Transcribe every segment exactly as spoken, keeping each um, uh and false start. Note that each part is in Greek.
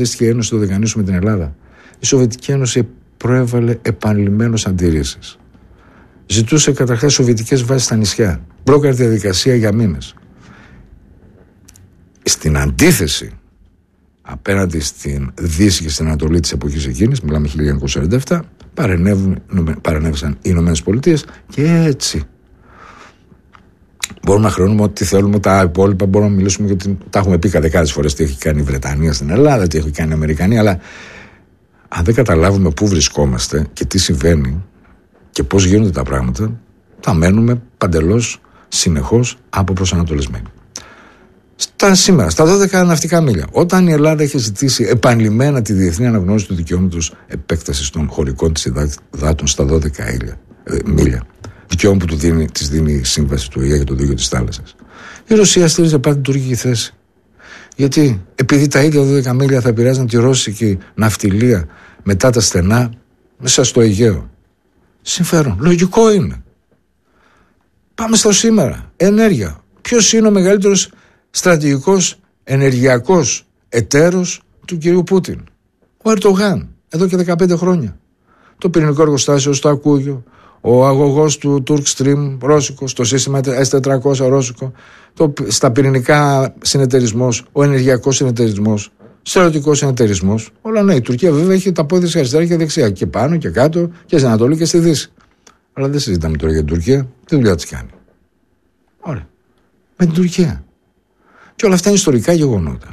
η Ένωση το δεκαεννιά με την Ελλάδα. Η Σοβιετική Ένωση προέβαλε επανειλημμένως αντιρρήσεις. Ζητούσε καταρχάς σοβιετικές βάσεις στα νησιά. Πρόκειται διαδικασία για μήνες. Στην αντίθεση απέναντι στην Δύση και στην Ανατολή της εποχής εκείνης, μιλάμε χίλια εννιακόσια σαράντα επτά, παρενέβησαν οι Ηνωμένες Πολιτείες και έτσι μπορούμε να χρεώνουμε ό,τι θέλουμε. Τα υπόλοιπα μπορούμε να μιλήσουμε, γιατί τα έχουμε πει δεκάδες φορές τι έχει κάνει η Βρετανία στην Ελλάδα, τι έχει κάνει η Αμερικανία, αλλά αν δεν καταλάβουμε πού βρισκόμαστε και τι συμβαίνει και πώς γίνονται τα πράγματα, θα μένουμε παντελώς συνεχώς αποπροσανατολισμένοι. Στα σήμερα, στα δώδεκα ναυτικά μίλια, όταν η Ελλάδα έχει ζητήσει επανειλημμένα τη διεθνή αναγνώριση του δικαιώματος επέκτασης των χωρικών της υδάτων στα δώδεκα ε, μίλια, δικαίωμα που του δίνει, της δίνει η σύμβαση του ΟΗΕ για το δίκαιο της θάλασσας, η Ρωσία στήριζε πάντα την τουρκική θέση. Γιατί επειδή τα ίδια δώδεκα μίλια θα επηρεάζαν τη ρώσικη ναυτιλία μετά τα στενά μέσα στο Αιγαίο. Συμφέρον. Λογικό είναι. Πάμε στο σήμερα. Ενέργεια. Ποιος είναι ο μεγαλύτερος στρατηγικός ενεργειακός εταίρος του κυρίου Πούτιν? Ο Ερντογάν. Εδώ και δεκαπέντε χρόνια. Το πυρηνικό εργοστάσιο στο Ακούγιο, ο αγωγός του Turk Stream ρώσικος, το σύστημα ες τετρακόσια ρώσικο, το, στα πυρηνικά συνεταιρισμός, ο ενεργειακός συνεταιρισμός, στρατιωτικός συνεταιρισμός. Όλα ναι. Η Τουρκία βέβαια έχει τα πόδια αριστερά και δεξιά, και πάνω και κάτω και στην Ανατολή και στη Δύση. Αλλά δεν συζητάμε τώρα για την Τουρκία. Τι δουλειά της κάνει? Ωραία. Με την Τουρκία. Και όλα αυτά είναι ιστορικά γεγονότα.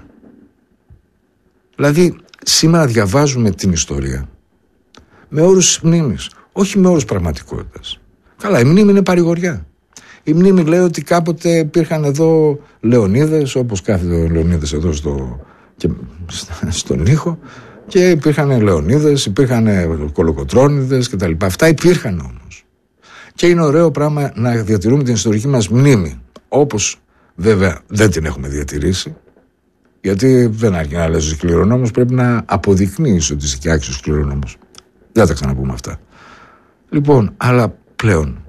Δηλαδή, σήμερα διαβάζουμε την ιστορία με όρους μνήμης, όχι με όρους πραγματικότητας. Καλά, η μνήμη είναι παρηγοριά. Η μνήμη λέει ότι κάποτε υπήρχαν εδώ Λεωνίδες, όπως κάθεται ο Λεωνίδες εδώ στο, και, στον ήχο, και υπήρχαν Λεωνίδες, υπήρχαν Κολοκοτρώνιδες κτλ. Αυτά υπήρχαν όμως. Και είναι ωραίο πράγμα να διατηρούμε την ιστορική μας μνήμη, όπως βέβαια δεν την έχουμε διατηρήσει, γιατί δεν αρκεί να λες ο κληρονόμος, πρέπει να αποδεικνύεις ότι είσαι και άξιος κληρονόμος. Δεν θα τα ξαναπούμε αυτά. Λοιπόν, αλλά πλέον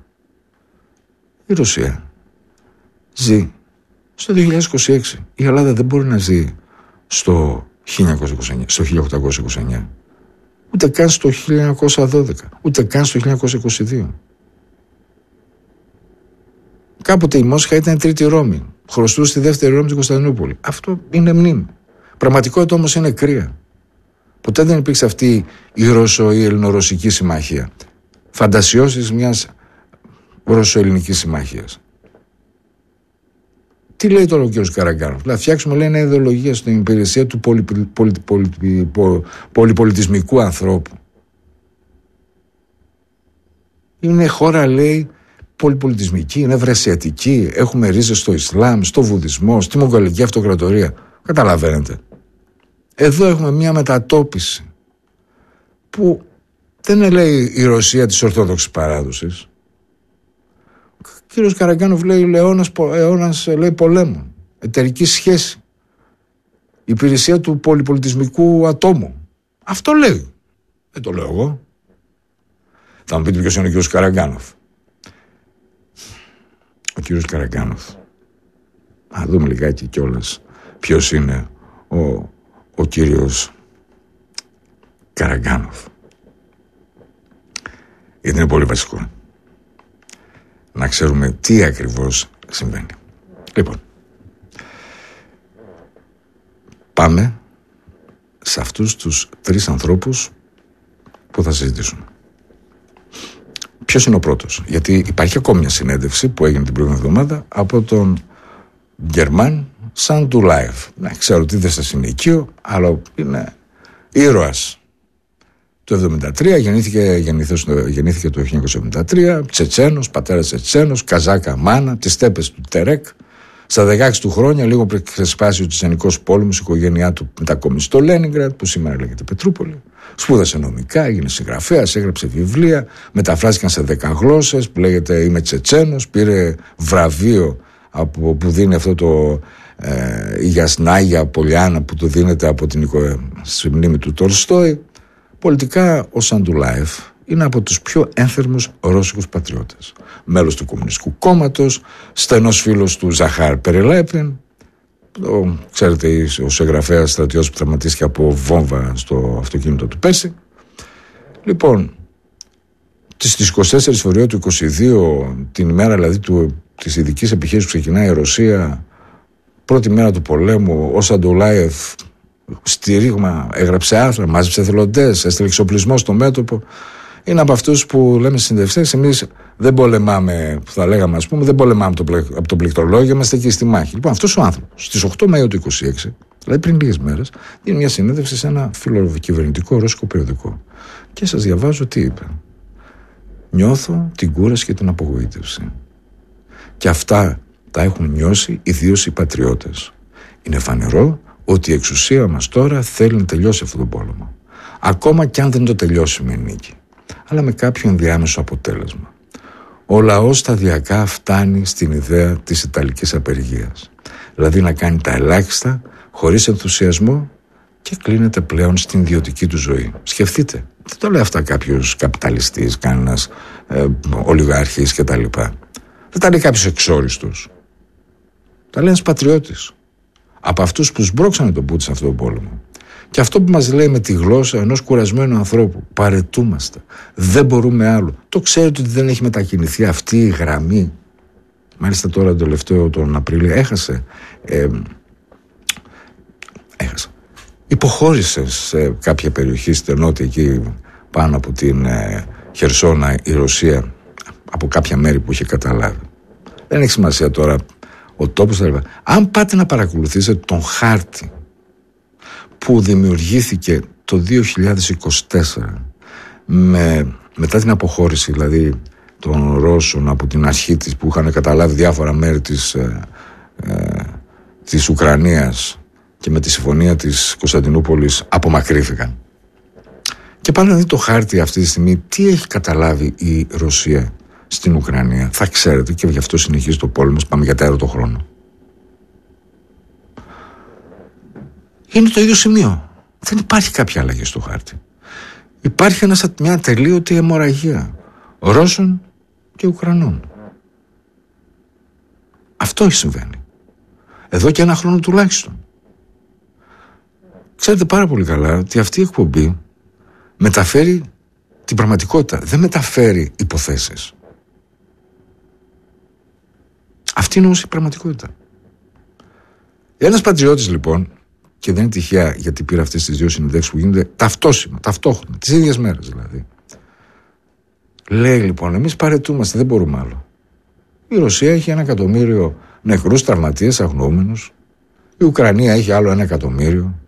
η Ρωσία ζει στο δύο χιλιάδες είκοσι έξι. Η Ελλάδα δεν μπορεί να ζει στο χίλια εννιακόσια είκοσι εννιά, στο χίλια οκτακόσια είκοσι εννιά. Ούτε καν στο χίλια εννιακόσια δώδεκα. Ούτε καν στο χίλια εννιακόσια είκοσι δύο. Κάποτε η Μόσχα ήταν η τρίτη Ρώμη. Χρωστούσε τη δεύτερη Ρώμη την Κωνσταντινούπολη. Αυτό είναι μνήμη. Πραγματικότητα όμως είναι κρύα. Ποτέ δεν υπήρξε αυτή η Ρώσο- ή Ελληνορωσική συμμαχία. Φαντασιώσεις μιας Ρώσο-Ελληνικής συμμαχίας. Τι λέει τώρα ο κ. Καραγκάνοφ? Να φτιάξουμε, λέει, μια ιδεολογία στην υπηρεσία του πολυ, πολυ, πολυ, πολυ, πολυπολιτισμικού ανθρώπου. Είναι χώρα, λέει, πολυπολιτισμική, είναι ευρασιατική. Έχουμε ρίζες στο Ισλάμ, στο Βουδισμό, στη Μογγολική Αυτοκρατορία. Καταλαβαίνετε. Εδώ έχουμε μια μετατόπιση που δεν λέει η Ρωσία της Ορθόδοξης παράδοσης. Ο κύριος Καραγκάνοφ λέει αιώνας, αιώνας λέει πολέμων, εταιρική σχέση, υπηρεσία του πολυπολιτισμικού ατόμου. Αυτό λέει. Δεν το λέω εγώ. Θα μου πείτε ποιος είναι ο κύριος Καραγκάνοφ. Ο κύριος Καραγκάνοφ, να δούμε λιγάκι κιόλας ποιος είναι ο, ο κύριος Καραγκάνοφ. Γιατί είναι πολύ βασικό να ξέρουμε τι ακριβώς συμβαίνει. Λοιπόν, πάμε σε αυτούς τους τρεις ανθρώπους που θα συζητήσουμε. Ποιος είναι ο πρώτος? Γιατί υπάρχει ακόμη μια συνέντευξη που έγινε την προηγούμενη εβδομάδα από τον Γερμάν Σαντουλάιεφ. Ναι, ξέρω ότι δεν σας είναι οικείο, αλλά είναι ήρωας. Το εβδομήντα τρία γεννήθηκε, γεννήθηκε, γεννήθηκε το χίλια εννιακόσια εβδομήντα τρία, Τσετσένος, πατέρας Τσετσένος, Καζάκα μάνα, τις στέπες του Τερέκ. Στα δεκαέξι του χρόνια, λίγο πριν ξεσπάσει ο Τσετσενικός πόλεμος, η οικογένειά του μετακόμισε στο Λένιγκραντ, που σήμερα λέγεται Πετρούπολη. Σπούδασε νομικά, έγινε συγγραφέας, έγραψε βιβλία, μεταφράστηκαν σε δέκα γλώσσες, που λέγεται Είμαι Τσετσένος, πήρε βραβείο από, που δίνει αυτό το ε, η Γιασνάγια Πολιάνα που του δίνεται από την στη μνήμη του Τολστόη. Πολιτικά ο Σαντουλάιεφ είναι από τους πιο ένθερμους ρώσικους πατριώτες. Μέλος του Κομμουνιστικού Κόμματος, στενός φίλος του Ζαχάρ Περιλέπιν, Ο, ξέρετε, ο συγγραφέας στρατιώτης που τραυματίστηκε από βόμβα στο αυτοκίνητο του πέρσι. Λοιπόν, στις είκοσι τέσσερις Φεβρουαρίου του είκοσι δύο, την ημέρα δηλαδή του, της ειδικής επιχείρησης που ξεκινάει η Ρωσία, πρώτη μέρα του πολέμου, ο Σαντουλάιεφ στήριγμα, έγραψε άρθρα, μάζεψε εθελοντές, έστειλε εξοπλισμό στο μέτωπο. Είναι από αυτούς που λέμε στις συνεντευξίες, εμείς δεν πολεμάμε, που θα λέγαμε ας πούμε, δεν πολεμάμε το, από το πληκτρολόγιο, είμαστε εκεί στη μάχη. Λοιπόν, αυτός ο άνθρωπος στις οκτώ Μαΐου του είκοσι έξι, δηλαδή πριν λίγες μέρες, δίνει μια συνέντευξη σε ένα φιλοκυβερνητικό ρώσικο περιοδικό. Και σας διαβάζω τι είπε. Νιώθω την κούραση και την απογοήτευση. Και αυτά τα έχουν νιώσει ιδίως οι πατριώτες. Είναι φανερό ότι η εξουσία μας τώρα θέλει να τελειώσει αυτόν τον πόλεμο. Ακόμα κι αν δεν το τελειώσει με νίκη, αλλά με κάποιο ενδιάμεσο αποτέλεσμα. Ο λαός σταδιακά φτάνει στην ιδέα της ιταλικής απεργίας. Δηλαδή να κάνει τα ελάχιστα, χωρίς ενθουσιασμό και κλείνεται πλέον στην ιδιωτική του ζωή. Σκεφτείτε, δεν το λέει αυτά κάποιος καπιταλιστής, κανένας ε, ολιγάρχης κτλ. Δεν τα λέει κάποιος εξόριστος. Τα λέει ένας πατριώτης. Από αυτούς που σμπρώξανε τον Πούτιν σε αυτόν τον πόλεμο. Και αυτό που μας λέει με τη γλώσσα ενός κουρασμένου ανθρώπου, παρετούμαστε, δεν μπορούμε άλλο. Το ξέρετε ότι δεν έχει μετακινηθεί αυτή η γραμμή. Μάλιστα τώρα το τελευταίο τον Απρίλιο έχασε, ε, έχασε. Υποχώρησε σε κάποια περιοχή στενότη εκεί πάνω από την ε, Χερσόνα η Ρωσία, από κάποια μέρη που είχε καταλάβει. Δεν έχει σημασία τώρα ο τόπος θα λέει. Αν πάτε να παρακολουθήσετε τον χάρτη που δημιουργήθηκε το δύο χιλιάδες είκοσι τέσσερα με, μετά την αποχώρηση δηλαδή των Ρώσων από την αρχή της, που είχαν καταλάβει διάφορα μέρη της, ε, ε, της Ουκρανίας και με τη συμφωνία της Κωνσταντινούπολης απομακρύθηκαν. Και πάνε να δει το χάρτη αυτή τη στιγμή τι έχει καταλάβει η Ρωσία στην Ουκρανία. Θα ξέρετε, και γι' αυτό συνεχίζει το πόλεμο, πάμε για τέταρτο χρόνο. Είναι το ίδιο σημείο. Δεν υπάρχει κάποια αλλαγή στο χάρτη. Υπάρχει ένας, μια ατελείωτη αιμορραγία Ρώσων και Ουκρανών. Αυτό συμβαίνει. Εδώ και ένα χρόνο τουλάχιστον. Ξέρετε πάρα πολύ καλά ότι αυτή η εκπομπή μεταφέρει την πραγματικότητα. Δεν μεταφέρει υποθέσεις. Αυτή είναι όμως η πραγματικότητα. Ένας πατριώτης λοιπόν, και δεν είναι τυχαία γιατί πήρα αυτές τις δύο συνεντεύξεις που γίνονται ταυτόσιμα, ταυτόχρονα, τις ίδιες μέρες δηλαδή. Λέει λοιπόν, εμείς παρετούμαστε, δεν μπορούμε άλλο. Η Ρωσία έχει ένα εκατομμύριο νεκρούς, τραυματίες, αγνοούμενους. Η Ουκρανία έχει άλλο ένα εκατομμύριο.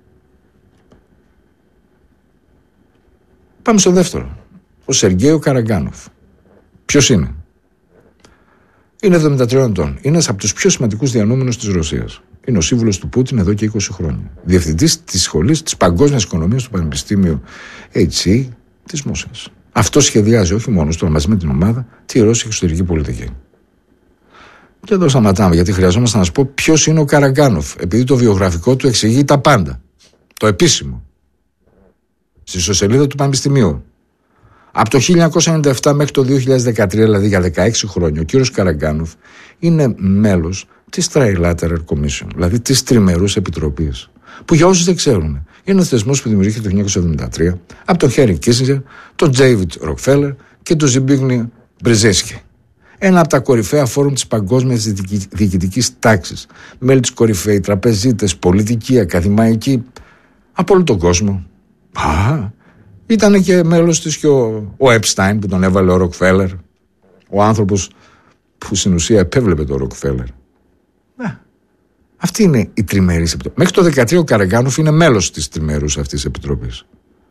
Πάμε στο δεύτερο. Ο Σεργέη Καραγκάνοφ. Ποιος είναι? Είναι εβδομήντα τριών ετών. Είναι ένας από τους πιο σημαντικούς διανοούμενους της Ρωσίας. Είναι ο σύμβουλος του Πούτιν εδώ και είκοσι χρόνια. Διευθυντής της σχολής της παγκόσμιας οικονομίας του Πανεπιστήμιου έιτς ι της Μόσχας. Αυτό σχεδιάζει όχι μόνο τώρα μαζί με την ομάδα τη Ρώσικη εξωτερική πολιτική. Και εδώ σταματάμε, γιατί χρειαζόμαστε να σας πω ποιος είναι ο Καραγκάνοφ, επειδή το βιογραφικό του εξηγεί τα πάντα. Το επίσημο. Στη ιστοσελίδα του Πανεπιστημίου. Από το χίλια εννιακόσια ενενήντα επτά μέχρι το δύο χιλιάδες δεκατρία, δηλαδή για δεκαέξι χρόνια, ο κύριος Καραγκάνοφ είναι μέλος της Trilateral Commission, δηλαδή της Τριμερούς Επιτροπής. Που για όσους δεν ξέρουν, είναι ένας θεσμός που δημιουργήθηκε το χίλια εννιακόσια εβδομήντα τρία από τον Χένρι Κίσινγκερ, τον Ντέιβιντ Ροκφέλερ και τον Ζιμπίγνι Μπρεζέσκι. Ένα από τα κορυφαία φόρουμ της παγκόσμιας διοικητικής τάξης. Μέλη της κορυφαίοι, τραπεζίτες, πολιτικοί, ακαδημαϊκοί, από όλο τον κόσμο. Α, ήταν και μέλος της και ο, ο Επστάιν που τον έβαλε ο Ροκφέλερ. Ο άνθρωπος που στην ουσία επέβλεπε τον Ροκφέλερ. Ναι. Αυτή είναι η τριμερής επιτροπή. Μέχρι το δεκατρία ο Καραγκάνοφ είναι μέλος της τριμερούς αυτής επιτροπής.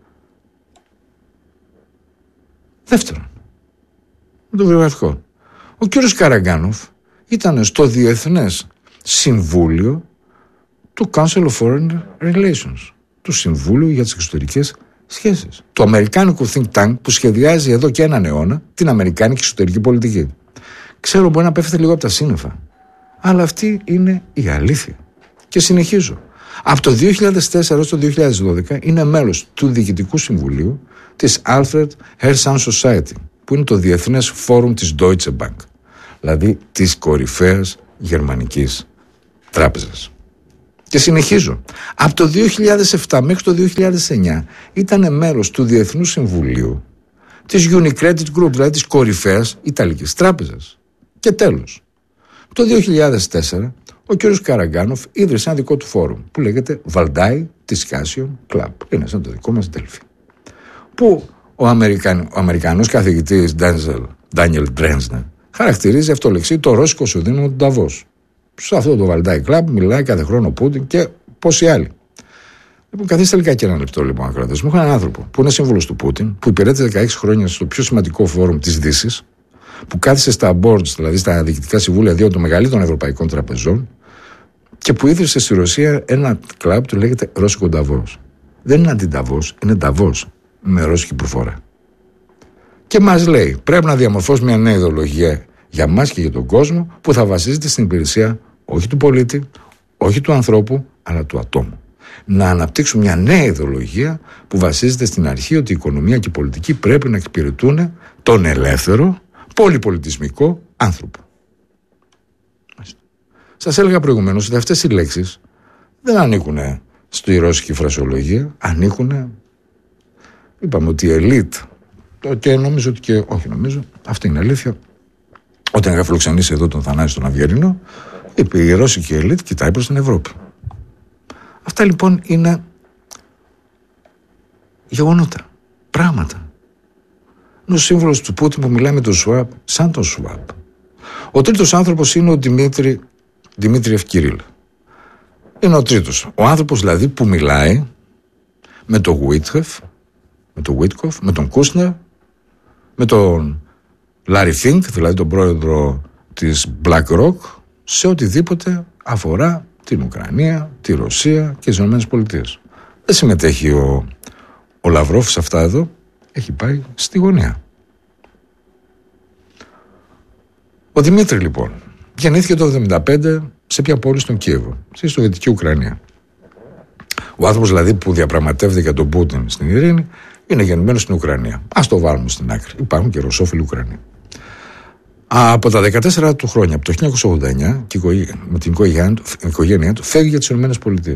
Δεύτερον, με το βιογραφικό. Ο κύριος Καραγκάνοφ ήταν στο Διεθνές Συμβούλιο του Council of Foreign Relations, του Συμβούλου για τις Εξωτερικές Σχέσεις, του αμερικάνικου think tank που σχεδιάζει εδώ και έναν αιώνα την αμερικάνικη εξωτερική πολιτική. Ξέρω μπορεί να πέφτει λίγο από τα σύννεφα, αλλά αυτή είναι η αλήθεια. Και συνεχίζω. Από το δύο χιλιάδες τέσσερα έως το δύο χιλιάδες δώδεκα είναι μέλος του Διοικητικού Συμβουλίου της Alfred Hersan Society, που είναι το Διεθνές Φόρουμ της Deutsche Bank, δηλαδή της κορυφαίας γερμανικής τράπεζας. Και συνεχίζω. Από το δύο χιλιάδες επτά μέχρι το δύο χιλιάδες εννιά ήταν μέρος του Διεθνούς Συμβουλίου της Unicredit Group, δηλαδή της κορυφαίας Ιταλικής τράπεζας. Και τέλος, το δύο χιλιάδες τέσσερα ο κ. Καραγκάνοφ ίδρυσε ένα δικό του φόρουμ που λέγεται Valdai Discussion Club. Είναι σαν το δικό μας Delphi. Που ο, Αμερικαν, ο Αμερικανός καθηγητής Daniel Drensner χαρακτηρίζει αυτολεξή το ρώσικο ισοδύναμο του Νταβός. Σε αυτό το Valdai Club μιλάει κάθε χρόνο ο Πούτιν και πόσοι άλλοι. Λοιπόν, καθίστε λίγα και ένα λεπτό, λοιπόν, ακροατές μου. Έχω έναν άνθρωπο που είναι σύμβουλος του Πούτιν, που υπηρέτησε δεκαέξι χρόνια στο πιο σημαντικό φόρουμ της Δύσης, που κάθισε στα boards, δηλαδή στα διοικητικά συμβούλια δύο των μεγαλύτερων ευρωπαϊκών τραπεζών, και που ίδρυσε στη Ρωσία ένα κλαμπ που λέγεται Ρώσικο Νταβός. Δεν είναι αντινταβός, είναι Νταβός με ρώσικη προφορά. Και μας λέει, πρέπει να διαμορφώσουμε μια νέα ιδεολογία για μας και για τον κόσμο που θα βασίζεται στην υπηρεσία όχι του πολίτη, όχι του ανθρώπου, αλλά του ατόμου. Να αναπτύξουμε μια νέα ιδεολογία που βασίζεται στην αρχή ότι η οικονομία και η πολιτική πρέπει να εξυπηρετούν τον ελεύθερο, πολυπολιτισμικό άνθρωπο. Σας έλεγα προηγουμένως ότι αυτές οι λέξεις δεν ανήκουν στη ρώσικη φρασιολογία, ανήκουν, είπαμε ότι η ελίτ, και νομίζω ότι και, όχι νομίζω, αυτή είναι αλήθεια, όταν είχα φιλοξενήσει εδώ τον Θανάση τον Αυγερινό, είπε η ρώσικη ελίτ κοιτάει προς την Ευρώπη. Αυτά λοιπόν είναι γεγονότα, πράγματα. Είναι ο σύμβολος του Πούτιν που μιλάει με τον Σουάπ σαν τον Σουάπ. Ο τρίτος άνθρωπος είναι ο Δημήτρη Δημήτριεφ Κυρίλ. Είναι ο τρίτος. Ο άνθρωπος δηλαδή που μιλάει με τον Γουίτκοφ, με τον Γουίτκοφ, με τον Κούσνερ, με τον Λάρι Φίνκ, δηλαδή τον πρόεδρο της BlackRock, σε οτιδήποτε αφορά την Ουκρανία, τη Ρωσία και τις ΗΠΑ. Δεν συμμετέχει ο, ο Λαυρόφ σε αυτά εδώ, έχει πάει στη γωνία. Ο Δημήτρη λοιπόν γεννήθηκε το χίλια εννιακόσια εβδομήντα πέντε σε ποια πόλη στον Κίεβο, στη Σοβιετική Ουκρανία. Ο άνθρωπος δηλαδή που διαπραγματεύεται για τον Πούτιν στην ειρήνη είναι γεννημένος στην Ουκρανία. Ας το βάλουμε στην άκρη. Υπάρχουν και ρωσόφιλοι Ουκρανοί. Από τα δεκατέσσερα του χρόνια, από το χίλια εννιακόσια ογδόντα εννιά, και με την οικογένειά του φεύγει για τις ΗΠΑ.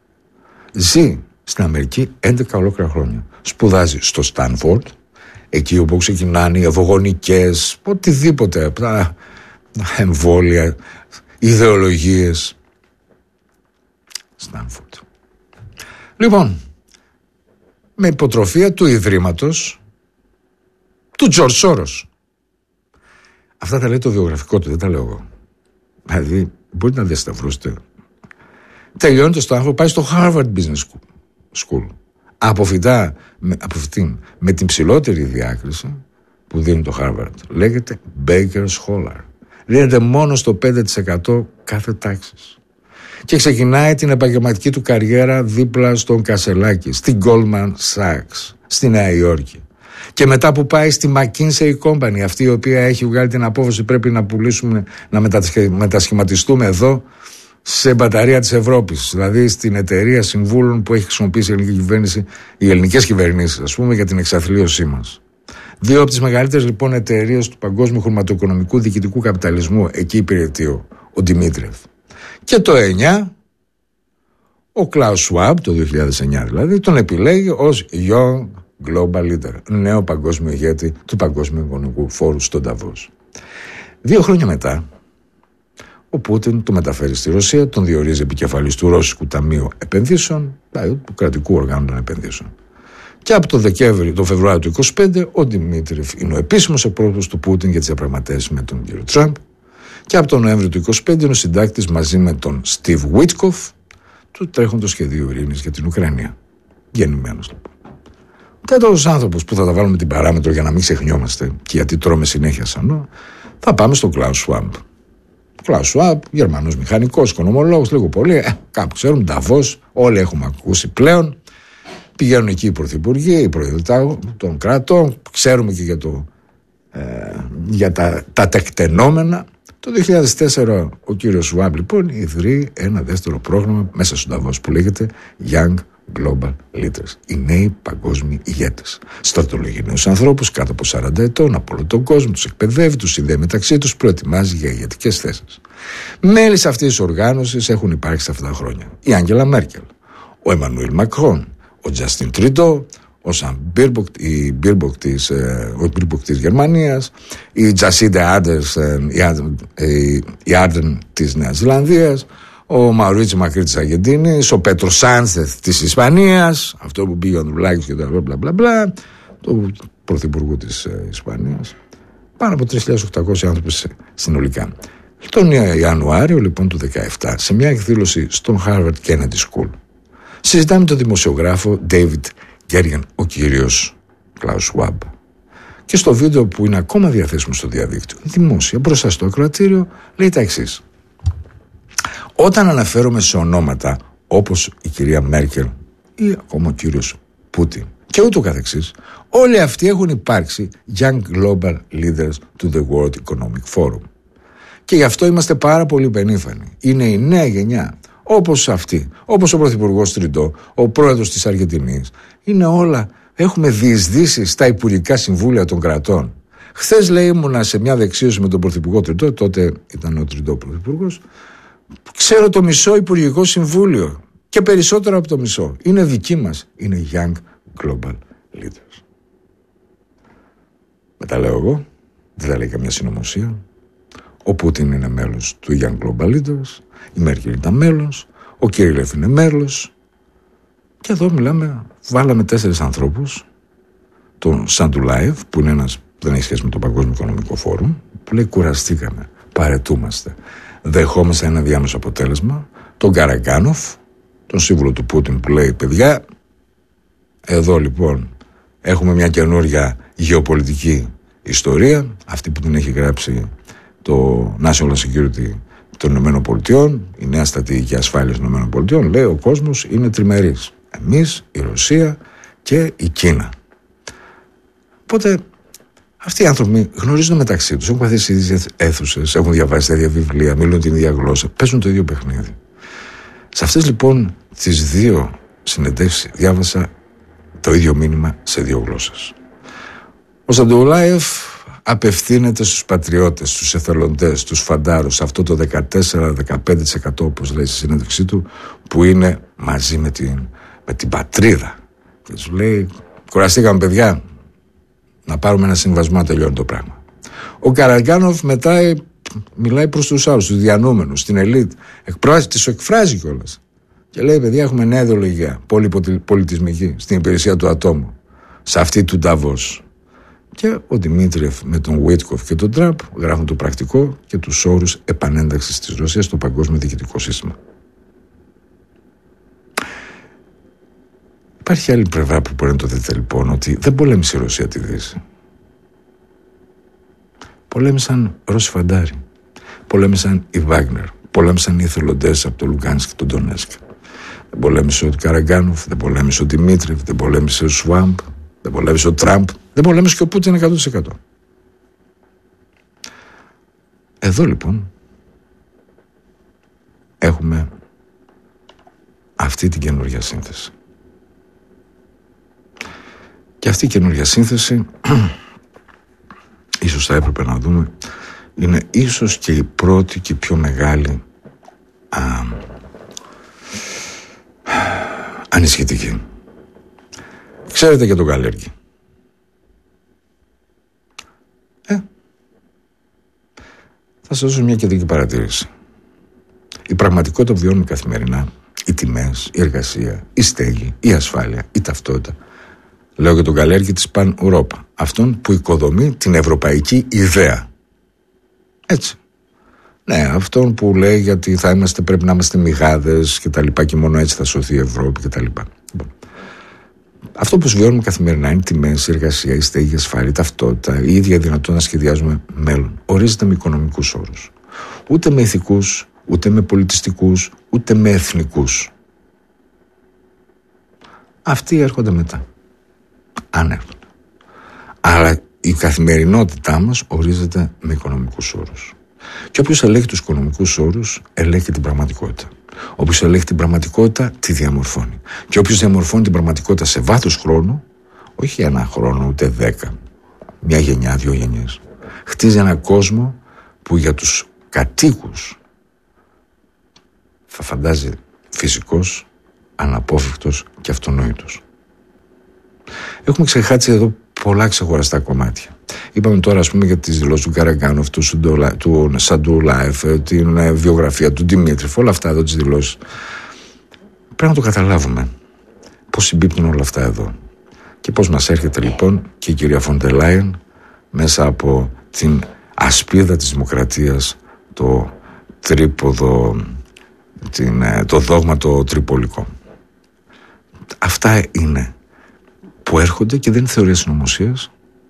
Ζει στην Αμερική έντεκα ολόκληρα χρόνια. Σπουδάζει στο Στάνφορντ, εκεί όπου ξεκινάνε οι ευωγονικές, οτιδήποτε, εμβόλια, ιδεολογίες. Στάνφορντ. Λοιπόν, με υποτροφία του Ιδρύματος του Τζορτζ Σόρος. Αυτά τα λέει το βιογραφικό του, δεν τα λέω εγώ. Δηλαδή, μπορείτε να διασταυρώσετε. Τελειώνεται στο άνθρωπο, πάει στο Harvard Business School. Αποφυτά, με, αποφυτεί με την ψηλότερη διάκριση που δίνει το Harvard. Λέγεται Baker Scholar. Δίνεται μόνο στο πέντε τοις εκατό κάθε τάξης. Και ξεκινάει την επαγγελματική του καριέρα δίπλα στον Κασελάκη, στην Goldman Sachs, στη Νέα Υόρκη. Και μετά που πάει στη McKinsey Company, αυτή η οποία έχει βγάλει την απόφαση πρέπει να πουλήσουμε, να μετασχηματιστούμε εδώ σε μπαταρία της Ευρώπης. Δηλαδή στην εταιρεία συμβούλων που έχει χρησιμοποιήσει η ελληνική κυβέρνηση, οι ελληνικές κυβερνήσεις, ας πούμε, για την εξαθλίωσή μας. Δύο από τις μεγαλύτερες λοιπόν εταιρείες του παγκόσμιου χρηματοοικονομικού διοικητικού καπιταλισμού, εκεί υπηρετεί ο Δημήτριεφ. Και το εννιά, ο Κλάους Σουάμπ, το δύο χιλιάδες εννιά δηλαδή, τον επιλέγει ως Young Global Leader, νέο παγκόσμιο ηγέτη του Παγκόσμιου Οικονομικού Φόρου στον Νταβός. Δύο χρόνια μετά, ο Πούτιν το μεταφέρει στη Ρωσία, τον διορίζει επικεφαλής του Ρώσικου Ταμείου Επενδύσεων, δηλαδή του κρατικού οργάνου των επενδύσεων. Και από τον Δεκέμβρη, τον Φεβρουάριο του είκοσι πέντε, ο Δημήτριεφ είναι ο επίσημος εκπρόσωπος του Πούτιν για τις διαπραγματεύσεις με τον κύριο Τραμπ. Και από τον Νοέμβριο του είκοσι πέντε είναι ο συντάκτης μαζί με τον Στιβ Γουίτκοφ του τρέχοντος σχεδίου ειρήνης για την Ουκρανία. Γεννημένος λοιπόν. Τέτοιος άνθρωπος που θα τα βάλουμε την παράμετρο για να μην ξεχνιόμαστε και γιατί τρώμε συνέχεια σαν θα πάμε στον Κλάους Σουάμπ. Κλάους Σουάμπ, Γερμανός μηχανικός, οικονομολόγος, λίγο πολύ, ε, κάπου ξέρουμε, Νταβός, όλοι έχουμε ακούσει πλέον. Πηγαίνουν εκεί οι πρωθυπουργοί, οι πρόεδροι των κρατών, ξέρουμε και για, το, ε, για τα, τα τεκτενόμενα. Το δύο χιλιάδες τέσσερα ο κύριος Σουάμπ λοιπόν ιδρύει ένα δεύτερο πρόγραμμα μέσα στον Νταβός που λέγεται Young global leaders, οι νέοι παγκόσμιοι ηγέτες. Στρατολογεί νέους ανθρώπους κάτω από σαράντα ετών από όλο τον κόσμο, τους εκπαιδεύει, τους συνδέει μεταξύ τους, προετοιμάζει για ηγετικές θέσεις. Μέλη σε αυτής της οργάνωσης έχουν υπάρξει σε αυτά τα χρόνια η Άγγελα Μέρκελ, ο Εμμανουέλ Μακρόν, ο Τζαστίν Τρουντό, ο Σαν Μπίρμποκ, η Μπίρμποκ της, ο Μπίρμποκ της Γερμανίας, η Τζασίντε Άντερς, η Άρντεν της Νέας Ζηλανδίας, ο Μαουρίτσιο Μακρύ της Αργεντίνης, ο Πέτρο Σάντσεθ της Ισπανίας, αυτό που πήγε ο Ανδρουλάκης και το μπλα μπλα μπλα, το πρωθυπουργού της ε, Ισπανίας. Πάνω από τρεις χιλιάδες οκτακόσιοι άνθρωποι συνολικά. Τον Ιανουάριο λοιπόν του δεκαεπτά, σε μια εκδήλωση στον Harvard Kennedy School, συζητάμε τον δημοσιογράφο David Gergen, ο κύριος Klaus Schwab. Και στο βίντεο που είναι ακόμα διαθέσιμο στο διαδίκτυο, δημόσια, μπροστά στο ακροατήριο, λέει τα εξής. Όταν αναφέρομαι σε ονόματα όπως η κυρία Μέρκελ ή ακόμα ο κύριος Πούτιν και ούτω καθεξής, όλοι αυτοί έχουν υπάρξει Young Global Leaders to the World Economic Forum. Και γι' αυτό είμαστε πάρα πολύ περήφανοι. Είναι η νέα γενιά, όπως αυτή, όπως ο πρωθυπουργός Τρουντό, ο πρόεδρος της Αργεντινής. Είναι όλα, έχουμε διεισδύσει στα υπουργικά συμβούλια των κρατών. Χθες λέει ήμουνα σε μια δεξίωση με τον πρωθυπουργό Τρουντό, τότε ήταν ο Τρουντό πρωθυπουργός. Ξέρω το μισό υπουργικό συμβούλιο και περισσότερο από το μισό. Είναι δική μας, είναι Young Global Leaders. Μετά λέω εγώ, δεν θα λέει καμιά συνωμοσία. Ο Πούτιν είναι μέλος του Young Global Leaders, η Μέρκελ ήταν μέλος, ο Κυρίλεφ είναι μέλος. Και εδώ μιλάμε, βάλαμε τέσσερις ανθρώπους, τον Σαντουλάιεφ, που είναι ένας, δεν έχει σχέση με το Παγκόσμιο Οικονομικό Φόρουμ, που λέει κουραστήκαμε, παρετούμαστε, δεχόμαστε ένα διάμεσο αποτέλεσμα, τον Καραγκάνοφ, τον σύμβουλο του Πούτιν, που λέει παιδιά, εδώ λοιπόν έχουμε μια καινούργια γεωπολιτική ιστορία, αυτή που την έχει γράψει το National Security των Ηνωμένων Πολιτειών, η νέα στρατηγική ασφάλειας των Ηνωμένων Πολιτειών, λέει ο κόσμος είναι τριμερής. Εμείς, η Ρωσία και η Κίνα. Οπότε αυτοί οι άνθρωποι γνωρίζουν μεταξύ τους, έχουν καθίσει οι ίδιες αίθουσες, έχουν διαβάσει τα ίδια βιβλία, μιλούν την ίδια γλώσσα, παίζουν το ίδιο παιχνίδι. Σε αυτές λοιπόν τις δύο συνεντεύσεις διάβασα το ίδιο μήνυμα σε δύο γλώσσες. Ο Σαντουλάιεφ απευθύνεται στους πατριώτες, στους εθελοντές, στους φαντάρους, αυτό το δεκατέσσερα με δεκαπέντε τοις εκατό όπως λέει στη συνέντευξή του, που είναι μαζί με την, με την πατρίδα. Και τους λέει, κουραστήκαμε παιδιά, να πάρουμε ένα συμβασμό να τελειώνει το πράγμα. Ο Καραγκάνοφ μετά μιλάει προς τους άλλους, τους διανούμενους, στην ελίτ, τις εκφράζει κιόλας. Και λέει, παιδιά, έχουμε νέα ιδεολογία, πολυπολιτισμική, στην υπηρεσία του ατόμου, σε αυτή του Νταβός. Και ο Δημήτριεφ με τον Βίτκοφ και τον Τραμπ γράφουν το πρακτικό και τους όρους επανένταξης της Ρωσίας στο παγκόσμιο διοικητικό σύστημα. Υπάρχει άλλη πλευρά που μπορεί να το δείτε λοιπόν, ότι δεν πολέμησε η Ρωσία τη Δύση. Πολέμησαν Ρώσοι φαντάροι. Πολέμησαν οι Βάγνερ. Πολέμησαν οι εθελοντές από το Λουγκάνσκ και τον Ντονέτσκ. Δεν πολέμησε ο Καραγκάνοφ, δεν πολέμησε ο Δημήτριεφ, δεν πολέμησε ο Σουάμπ, δεν πολέμησε ο Τραμπ, δεν πολέμησε και ο Πούτιν εκατό τοις εκατό. Εδώ λοιπόν έχουμε αυτή την καινούργια σύνθεση. Και αυτή η καινούργια σύνθεση ίσως θα έπρεπε να δούμε, είναι ίσως και η πρώτη και η πιο μεγάλη α, ανησυχητική. Ξέρετε για τον Καλέργη. Ε, θα σας δώσω μια κεντρική παρατήρηση. Η πραγματικότητα που βιώνουμε καθημερινά, οι τιμές, η εργασία, η στέγη, η ασφάλεια, η ταυτότητα. Λέω για τον Καλέργη της Παν Ευρώπα, αυτόν που οικοδομεί την ευρωπαϊκή ιδέα. Έτσι. Ναι, αυτόν που λέει γιατί θα είμαστε, πρέπει να είμαστε μηγάδες και τα λοιπά και μόνο έτσι θα σωθεί η Ευρώπη και τα λοιπά. Αυτό που βιώνουμε καθημερινά είναι τιμές, η εργασία, η στέγη, η ασφάλεια, η ταυτότητα, η ίδια δυνατότητα να σχεδιάζουμε μέλλον. Ορίζεται με οικονομικούς όρους. Ούτε με ηθικούς, ούτε με πολιτιστικούς, ούτε με εθνικούς. Αυτοί έρχονται μετά. Αν έρχονται. Αλλά η καθημερινότητά μας ορίζεται με οικονομικούς όρους. Και όποιος ελέγχει τους οικονομικούς όρους, ελέγχει την πραγματικότητα. Όποιος ελέγχει την πραγματικότητα, τη διαμορφώνει. Και όποιος διαμορφώνει την πραγματικότητα σε βάθος χρόνου, όχι ένα χρόνο, ούτε δέκα, μια γενιά, δύο γενιές, χτίζει ένα κόσμο που για τους κατοίκους θα φαντάζει φυσικός, αναπόφευκτος και αυτονόητος. Έχουμε ξεχάσει εδώ πολλά ξεχωριστά κομμάτια. Είπαμε τώρα, ας πούμε, για τις δηλώσεις του Καραγκάνοφ, του, του Σαντούλαεφ, την βιογραφία του Δημήτρη, όλα αυτά εδώ τις δηλώσεις. Πρέπει να το καταλάβουμε πώς συμπίπτουν όλα αυτά εδώ. Και πώς μας έρχεται λοιπόν και η κυρία φον ντερ Λάιεν μέσα από την ασπίδα της δημοκρατίας, το τρίποδο, την, το δόγμα το τριπολικό. Αυτά είναι που έρχονται και δεν είναι θεωρία συνωμοσίας.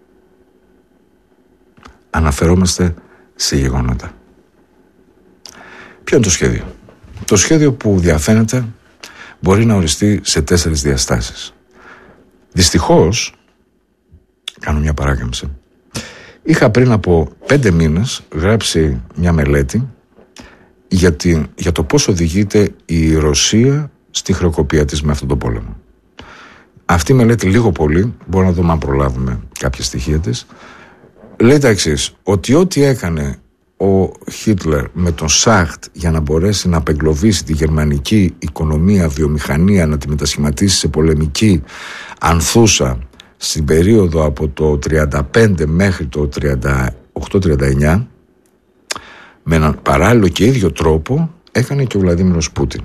Αναφερόμαστε σε γεγονότα. Ποιο είναι το σχέδιο? Το σχέδιο που διαφαίνεται μπορεί να οριστεί σε τέσσερις διαστάσεις. Δυστυχώς, κάνω μια παράκαμψη, είχα πριν από πέντε μήνες γράψει μια μελέτη για, τη, για το πώς οδηγείται η Ρωσία στη χρεοκοπία της με αυτόν τον πόλεμο. Αυτή η μελέτη λίγο πολύ, μπορούμε να δούμε αν προλάβουμε κάποια στοιχεία της, λέει τα εξής, ότι ό,τι έκανε ο Χίτλερ με τον Σάχτ για να μπορέσει να απεγκλωβίσει τη γερμανική οικονομία, βιομηχανία, να τη μετασχηματίσει σε πολεμική ανθούσα στην περίοδο από το τριάντα πέντε μέχρι το τριάντα οκτώ τριάντα εννιά, με έναν παράλληλο και ίδιο τρόπο έκανε και ο Βλαντίμιρος Πούτιν.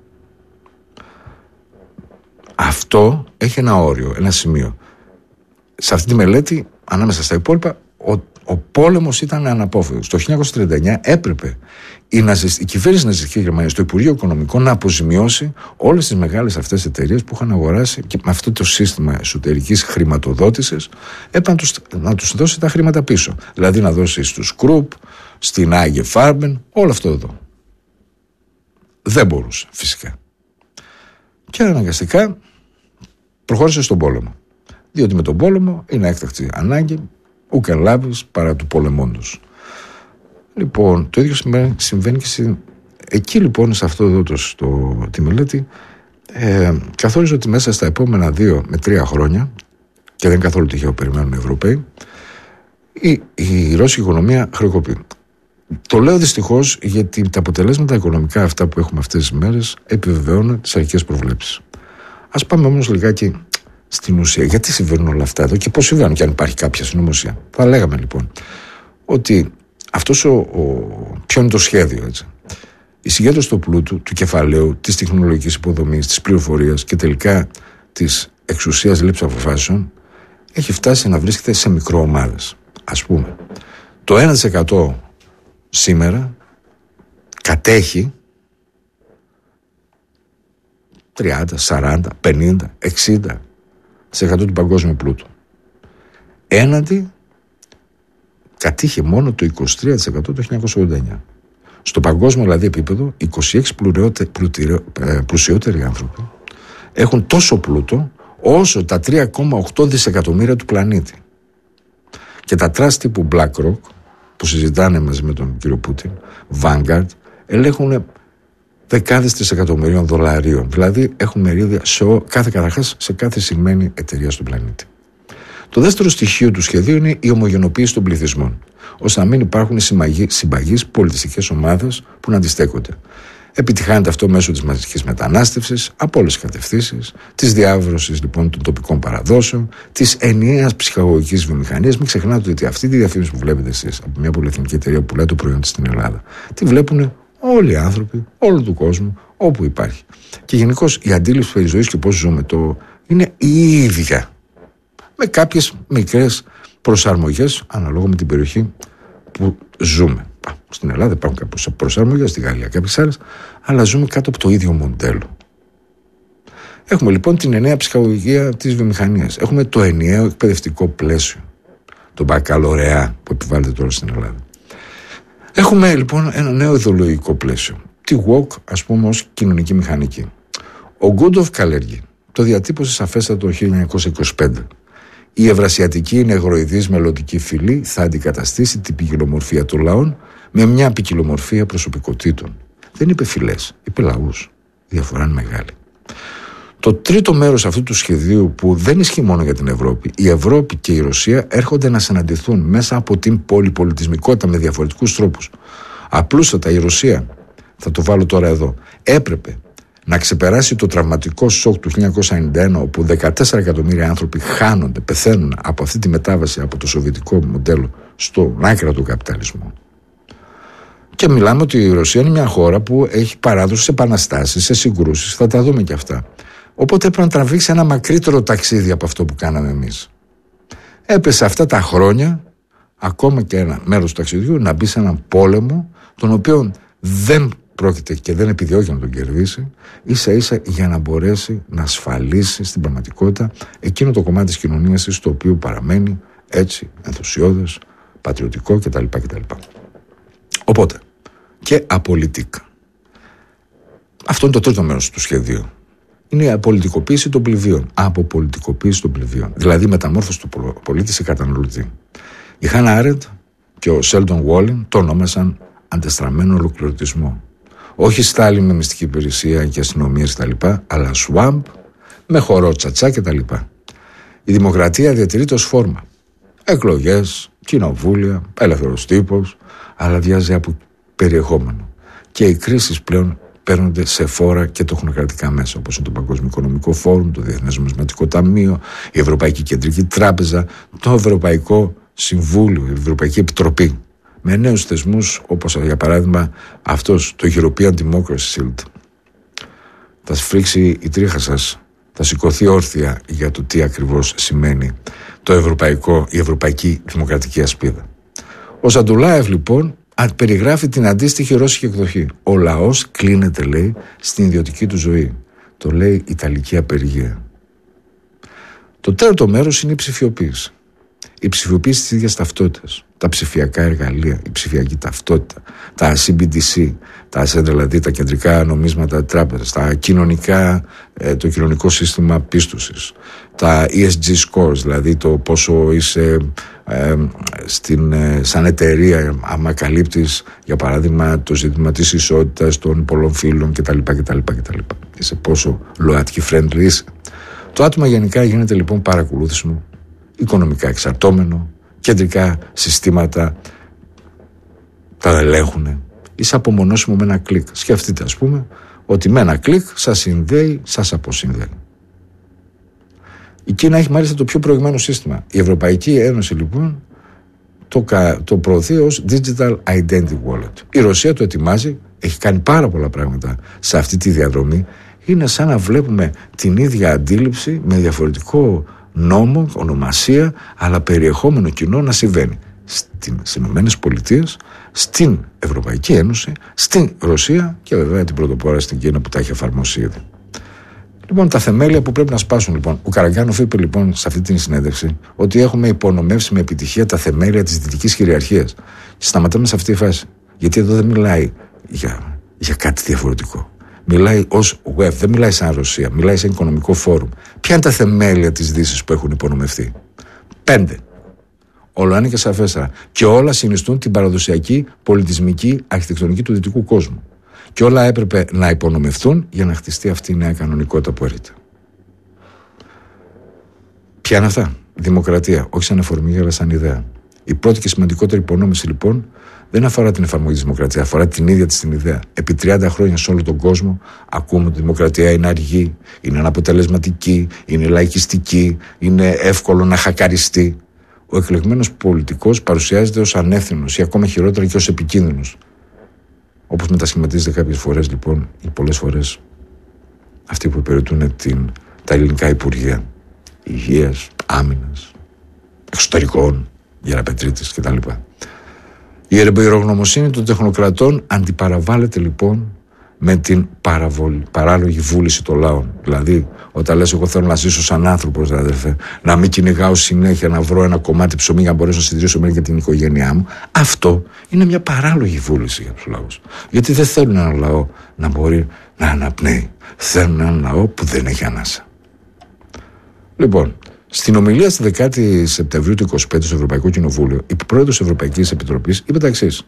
Αυτό έχει ένα όριο, ένα σημείο. Σε αυτή τη μελέτη, ανάμεσα στα υπόλοιπα, ο, ο πόλεμος ήταν αναπόφευκτος. Το χίλια εννιακόσια τριάντα εννιά έπρεπε η, ναζισ, η κυβέρνηση ναζιστικής Γερμανίας, το Υπουργείο Οικονομικών, να αποζημιώσει όλες τις μεγάλες αυτές εταιρείες που είχαν αγοράσει και με αυτό το σύστημα εσωτερικής χρηματοδότησης έπρεπε να τους, να τους δώσει τα χρήματα πίσω. Δηλαδή να δώσει στους Κρουπ, στην Άγιε Φάρμπεν, όλο αυτό εδώ. Δεν μπορούσε φυσικά. Και αναγκαστικά προχώρησε στον πόλεμο. Διότι με τον πόλεμο είναι έκτακτη ανάγκη ούκεν λάβεις παρά του πολεμόντος. Λοιπόν, το ίδιο συμβαίνει και σε... εκεί λοιπόν, σε αυτό εδώ το, το, τη μελέτη, ε, καθόριζε ότι μέσα στα επόμενα δύο με τρία χρόνια, και δεν είναι καθόλου τυχαίο, περιμένουν οι Ευρωπαίοι, η, η ρώσικη οικονομία χρεοκοπεί. Το λέω δυστυχώς γιατί τα αποτελέσματα οικονομικά αυτά που έχουμε αυτές τις μέρες επιβεβαιώνουν τις αρχικές προβλέψεις. Ας πάμε όμως λιγάκι στην ουσία. Γιατί συμβαίνουν όλα αυτά εδώ και πώς συμβαίνουν, και αν υπάρχει κάποια συνωμοσία. Θα λέγαμε λοιπόν ότι αυτός ο, ο, ποιο είναι το σχέδιο, έτσι. Η συγκέντρωση του πλούτου, του κεφαλαίου, της τεχνολογικής υποδομής, της πληροφορίας και τελικά της εξουσίας λήψης αποφάσεων έχει φτάσει να βρίσκεται σε μικροομάδες. Ας πούμε, το ένα τοις εκατό σήμερα κατέχει τριάντα, σαράντα, πενήντα, εξήντα τοις εκατό του παγκόσμιου πλούτου. Έναντι κατήχε μόνο το είκοσι τρία τοις εκατό το χίλια εννιακόσια ογδόντα εννιά. Στο παγκόσμιο δηλαδή επίπεδο, είκοσι έξι πλουσιότεροι άνθρωποι έχουν τόσο πλούτο όσο τα τρία κόμμα οκτώ δισεκατομμύρια του πλανήτη. Και τα τρας τύπου BlackRock, που συζητάνε μαζί με τον κύριο Πούτιν, Vanguard, ελέγχουν δεκάδες τρισεκατομμυρίων δολαρίων. Δηλαδή έχουν μερίδια σε κάθε, καταρχάς, σε κάθε σημαίνει εταιρεία στον πλανήτη. Το δεύτερο στοιχείο του σχεδίου είναι η ομογενοποίηση των πληθυσμών, ώστε να μην υπάρχουν συμπαγείς πολιτιστικές ομάδες που να αντιστέκονται. Επιτυχάνεται αυτό μέσω της μαζικής μετανάστευσης από όλες τις κατευθύνσεις, της διάβρωσης λοιπόν των τοπικών παραδόσεων, της ενιαίας ψυχαγωγικής βιομηχανίας. Μην ξεχνάτε ότι αυτή τη διαφήμιση που βλέπετε εσείς από μια πολυεθνική εταιρεία που πουλάει το προϊόν της στην Ελλάδα, τη βλέπουν όλοι οι άνθρωποι, όλου του κόσμου, όπου υπάρχει. Και γενικώς η αντίληψη περί ζωής και πώς ζούμε το είναι η ίδια. Με κάποιες μικρές προσαρμογές αναλόγω με την περιοχή που ζούμε. Στην Ελλάδα υπάρχουν κάποιες προσαρμογές, στη Γαλλία κάποιες άλλες, αλλά ζούμε κάτω από το ίδιο μοντέλο. Έχουμε λοιπόν την ενιαία ψυχαγωγία της βιομηχανίας. Έχουμε το ενιαίο εκπαιδευτικό πλαίσιο, το μπακαλωρεά που επιβάλλεται τώρα στην Ελλάδα. Έχουμε λοιπόν ένα νέο ιδεολογικό πλαίσιο. Τη woke, ας πούμε, ως κοινωνική μηχανική. Ο Γκούντοφ Καλέργη το διατύπωσε σαφέστατα το χίλια εννιακόσια είκοσι πέντε. Η ευρασιατική νεγροειδής μελλοντική φυλή θα αντικαταστήσει την ποικιλομορφία των λαών με μια ποικιλομορφία προσωπικότητων. Δεν είπε φυλές, είπε λαούς. Η διαφορά είναι μεγάλη. Το τρίτο μέρος αυτού του σχεδίου, που δεν ισχύει μόνο για την Ευρώπη, η Ευρώπη και η Ρωσία έρχονται να συναντηθούν μέσα από την πολυπολιτισμικότητα με διαφορετικούς τρόπους. Απλούστατα η Ρωσία, θα το βάλω τώρα εδώ, έπρεπε να ξεπεράσει το τραυματικό σοκ του χίλια εννιακόσια ενενήντα ένα, όπου δεκατέσσερα εκατομμύρια άνθρωποι χάνονται, πεθαίνουν από αυτή τη μετάβαση από το σοβιετικό μοντέλο στον άκρα του καπιταλισμού. Και μιλάμε ότι η Ρωσία είναι μια χώρα που έχει παράδοση σε επαναστάσεις, σε συγκρούσεις, θα τα δούμε και αυτά. Οπότε έπρεπε να τραβήξει ένα μακρύτερο ταξίδι από αυτό που κάναμε εμείς. Έπεσε αυτά τα χρόνια, ακόμα και ένα μέρος του ταξιδιού, να μπει σε έναν πόλεμο, τον οποίο δεν πρόκειται και δεν επιδιώκει να τον κερδίσει, ίσα ίσα για να μπορέσει να ασφαλίσει στην πραγματικότητα εκείνο το κομμάτι της κοινωνίας της, το οποίο παραμένει έτσι ενθουσιώδες, πατριωτικό κτλ. κτλ. Οπότε, και απολυτικά. Αυτό είναι το τρίτο μέρος του σχεδίου. Είναι η απολυτικοποίηση των πληβίων. Αποπολιτικοποίηση των πληβίων. Δηλαδή μεταμόρφωση του πολίτη σε καταναλωτή. Η Χάνα Άρεντ και ο Σέλντον Βόλιν το ονόμασαν αντεστραμμένο ολοκληρωτισμό. Όχι Στάλιν με μυστική υπηρεσία και αστυνομίες κτλ., αλλά σουάμπ με χορό τσατσά κτλ. Η δημοκρατία διατηρείται ως φόρμα. Εκλογές, κοινοβούλια, ελεύθερος τύπος, αλλά βιάζει από περιεχόμενο. Και οι κρίσεις πλέον παίρνονται σε φόρα και τεχνοκρατικά μέσα, όπως είναι το Παγκόσμιο Οικονομικό Φόρουμ, το Διεθνές Νομισματικό Ταμείο, η Ευρωπαϊκή Κεντρική Τράπεζα, το Ευρωπαϊκό Συμβούλιο, η Ευρωπαϊκή Επιτροπή, με νέους θεσμούς, όπως για παράδειγμα αυτός, το European Democracy Shield. Θα σφρίξει η τρίχα σας, θα σηκωθεί όρθια για το τι ακριβώς σημαίνει το ευρωπαϊκό, η Ευρωπαϊκή Δημοκρατική Ασπίδα. Ο Ζαντουλάεφ λοιπόν περιγράφει την αντίστοιχη ρώσικη εκδοχή. Ο λαός κλείνεται, λέει, στην ιδιωτική του ζωή. Το λέει Ιταλική απεργία. Το τέταρτο μέρος είναι η ψηφιοποίηση. Η ψηφιοποίηση της ίδιας ταυτότητας. Τα ψηφιακά εργαλεία, η ψηφιακή ταυτότητα, τα σι μπι ντι σι, τα, δηλαδή τα κεντρικά νομίσματα τράπεζας, τα κοινωνικά, το κοινωνικό σύστημα πίστοσης, τα ι ες τζι scores, δηλαδή το πόσο είσαι ε, στην, ε, σαν εταιρεία, άμα καλύπτεις για παράδειγμα το ζήτημα της ισότητας των πολλών φύλων κτλ. κτλ, κτλ. Είσαι πόσο ΛΟΑΤΚΙ friendly είσαι. Το άτομο γενικά γίνεται λοιπόν παρακολούθησιμο, οικονομικά εξαρτώμενο, κεντρικά συστήματα τα ελέγχουν. Είσαι απομονώσιμο με ένα κλικ. Σκεφτείτε, ας πούμε, ότι με ένα κλικ σας συνδέει, σας αποσυνδέει. Η Κίνα έχει μάλιστα το πιο προηγμένο σύστημα. Η Ευρωπαϊκή Ένωση λοιπόν το, το προωθεί ως Digital Identity Wallet. Η Ρωσία το ετοιμάζει, έχει κάνει πάρα πολλά πράγματα σε αυτή τη διαδρομή. Είναι σαν να βλέπουμε την ίδια αντίληψη με διαφορετικό νόμο, ονομασία, αλλά περιεχόμενο κοινό να συμβαίνει στις Ηνωμένες Πολιτείες, στην Ευρωπαϊκή Ένωση, στην Ρωσία και βέβαια την πρωτοπόρα στην Κίνα που τα έχει εφαρμόσει ήδη. Λοιπόν, τα θεμέλια που πρέπει να σπάσουν λοιπόν. Ο Καραγκάνοφ είπε λοιπόν σε αυτή την συνέντευξη ότι έχουμε υπονομεύσει με επιτυχία τα θεμέλια της δυτικής κυριαρχίας. Και σταματάμε σε αυτή τη φάση. Γιατί εδώ δεν μιλάει για, για κάτι διαφορετικό. Μιλάει ως web, δεν μιλάει σαν Ρωσία, μιλάει σαν οικονομικό φόρουμ. Ποια είναι τα θεμέλια της Δύσης που έχουν υπονομευτεί? Πέντε. Όλα είναι και σαφέστερα. Και όλα συνιστούν την παραδοσιακή πολιτισμική αρχιτεκτονική του δυτικού κόσμου. Και όλα έπρεπε να υπονομευθούν για να χτιστεί αυτή η νέα κανονικότητα που έρχεται. Ποια είναι αυτά? Δημοκρατία, όχι σαν εφορμή αλλά σαν ιδέα. Η πρώτη και σημαντικότερη υπονόμηση λοιπόν δεν αφορά την εφαρμογή της δημοκρατίας, αφορά την ίδια της την ιδέα. Επί τριάντα χρόνια σε όλο τον κόσμο ακούμε ότι η δημοκρατία είναι αργή, είναι αναποτελεσματική, είναι λαϊκιστική, είναι εύκολο να χακαριστεί. Ο εκλεγμένος πολιτικός παρουσιάζεται ως ανεύθυνος ή ακόμα χειρότερα και ως επικίνδυνος. Όπως μετασχηματίζεται κάποιες φορές λοιπόν, ή πολλές φορές, αυτοί που υπηρετούν την, τα ελληνικά υπουργεία υγείας, άμυνας, εξωτερικών, γεραπετρίτης κτλ. Η εμπειρογνωμοσύνη των τεχνοκρατών αντιπαραβάλλεται λοιπόν με την παραβολη, παράλογη βούληση των λαών. Δηλαδή, όταν λες εγώ θέλω να ζήσω σαν άνθρωπος, αδερφέ, να μην κυνηγάω συνέχεια, να βρω ένα κομμάτι ψωμί για να μπορέσω να συντηρήσω μέχρι και την οικογένειά μου, αυτό είναι μια παράλογη βούληση για τους λαούς. Γιατί δεν θέλουν ένα λαό να μπορεί να αναπνέει. Θέλουν ένα λαό που δεν έχει ανάσα. Λοιπόν, στην ομιλία στη δεκάτη Σεπτεμβρίου του είκοσι πέντε στο Ευρωπαϊκό Κοινοβούλιο, η πρόεδρος της Ευρωπαϊκής Επιτροπής είπε τα εξής.